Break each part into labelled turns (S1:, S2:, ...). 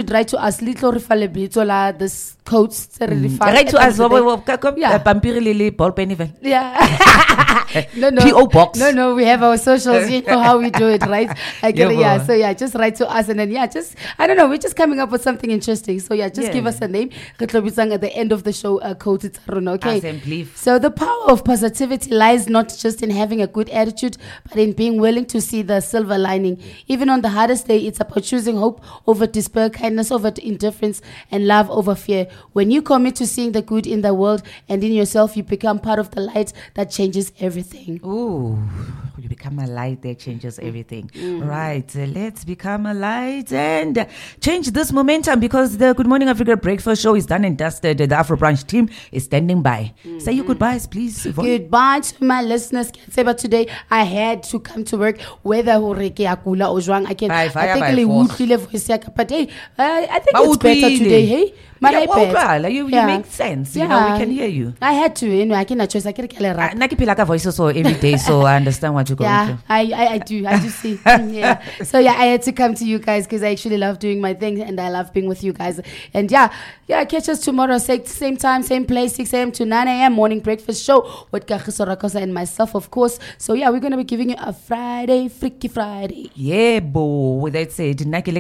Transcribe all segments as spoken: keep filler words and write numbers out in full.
S1: could write to us, little la this quotes. Mm.
S2: Write to us. Yeah. Pampiri lili ball pen even.
S1: Yeah. no, no.
S2: P O box.
S1: No, no. We have our socials. You know how we do it, right? I get
S2: yeah,
S1: it, yeah. So yeah, just write to us, and then yeah, just I don't know. We're just coming up with something interesting. So yeah, just yeah. give us a name. At the end of the show, uh, quote it. Okay. So the power of positivity lies not just in having a good attitude, but in being willing to see the silver lining. Even on the hardest day, it's about choosing hope over despair, kindness over indifference, and love over fear. When you commit to seeing the good in the world and in yourself, you become part of the light that changes everything.
S2: Ooh, you become a light that changes everything. Mm. Right, uh, let's become a light and uh, change this momentum, because the Good Morning Africa Breakfast Show is done and dusted. The Afro Branch team is standing by. Mm-hmm. Say your goodbyes, please. Yvonne.
S1: Goodbye to my listeners. But today I had to come to work whether akula or I can I think voice, but hey, I, I think it's better today, hey?
S2: Yeah, well, you, you yeah. make sense. You yeah. know, we can hear you.
S1: I had to, you know, I cannot choose. I can't get a
S2: rap. Voice also every day, so I understand what you're going
S1: yeah,
S2: through.
S1: I, I, I do. I do see. yeah. So yeah, I had to come to you guys because I actually love doing my thing and I love being with you guys. And yeah, yeah, catch us tomorrow, same time, same place, six a.m. to nine a.m. morning breakfast show with Kagiso Rakosa and myself, of course. So yeah, we're gonna be giving you a Friday, Freaky Friday.
S2: Yeah, bo. With that said,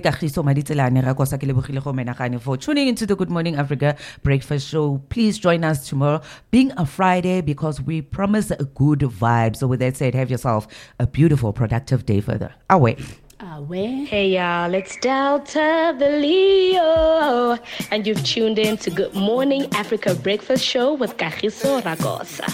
S2: for tuning into the Good Morning Africa Breakfast Show. Please join us tomorrow, being a Friday, because we promise a good vibe. So with that said, have yourself a beautiful, productive day further. Away.
S1: Away.
S3: Hey y'all, it's Delta the Leo, and you've tuned in to Good Morning Africa Breakfast Show with Kagiso Rakosa.